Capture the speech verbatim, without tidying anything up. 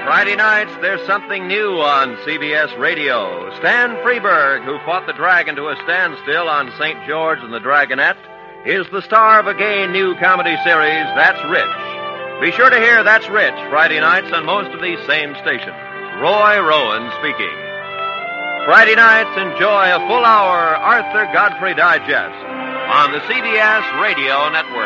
Friday nights, there's something new on C B S Radio. Stan Freberg, who fought the dragon to a standstill on Saint George and the Dragonette, is the star of a gay new comedy series, That's Rich. Be sure to hear That's Rich Friday nights on most of these same stations. Roy Rowan speaking. Friday nights, enjoy a full hour Arthur Godfrey Digest on the C B S Radio Network.